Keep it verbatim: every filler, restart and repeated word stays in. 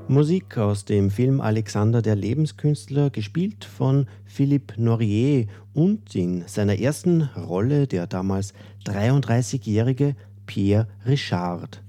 Musik aus dem Film Alexander der Lebenskünstler, gespielt von Philippe Noirier und in seiner ersten Rolle der damals dreiunddreißigjährige Pierre Richard.